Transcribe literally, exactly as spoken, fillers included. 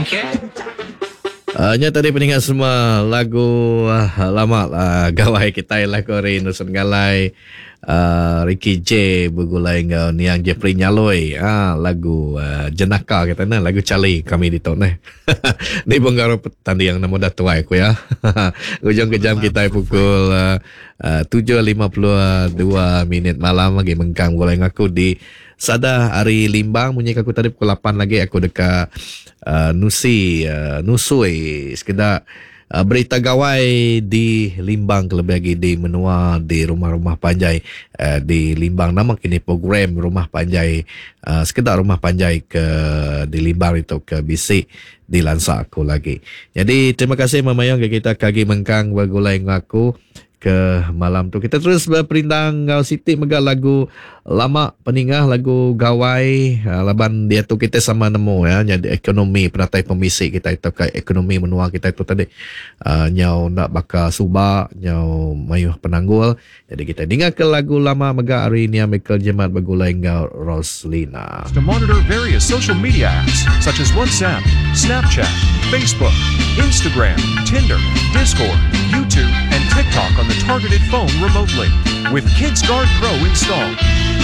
Uh, nya tadi pendengar semua lagu uh, lama lah gawai kita lagu ri Nusun Galai uh, Ricky J bergulai dengan Niang Jeffrey Nyaloi ah lagu uh, Jenaka kita nah lagu Cali kami di tahun eh ni bongkar tadi yang nama dah tua aku ya ujung kejam kita pukul uh, uh, tujuh lima puluh dua minit malam lagi mengkang boleh ngaku di Sada hari Limbang bunyi aku tadi pukul lapan lagi aku dekat uh, Nusi uh, Nusui sekedar uh, berita gawai di Limbang terlebih lagi di menua di rumah-rumah panjai uh, di Limbang nama kini program rumah panjai uh, sekedar rumah panjai ke di Limbang itu ke Bisik di Lansa aku lagi. Jadi terima kasih Mamayong kita kagi mengkang bergulai ngaku ke malam tu. Kita terus berperindang ngau Siti mega lagu lama peningah lagu gawai uh, laban dia tu kita sama nemu ya jadi ekonomi peratai pemisik kita itu ke ekonomi menua kita itu tadi uh, nyau nak bakal subak nyau mayuh penanggul jadi kita dengar ke lagu lama mega hari ni Michael Jemat bergulai ngau Roslina. To monitor various social media apps such as WhatsApp, Snapchat, Facebook, Instagram, Tinder, Discord, YouTube, and TikTok on the targeted phone remotely with KidsGuard Pro installed.